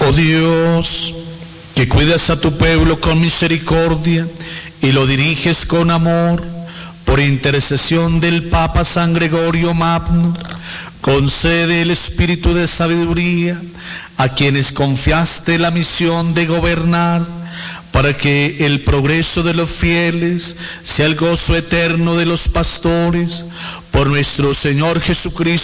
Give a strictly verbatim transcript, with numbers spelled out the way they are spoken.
Oh Dios, que cuidas a tu pueblo con misericordia y lo diriges con amor, por intercesión del Papa San Gregorio Magno, concede el espíritu de sabiduría a quienes confiaste la misión de gobernar, para que el progreso de los fieles sea el gozo eterno de los pastores, por nuestro Señor Jesucristo,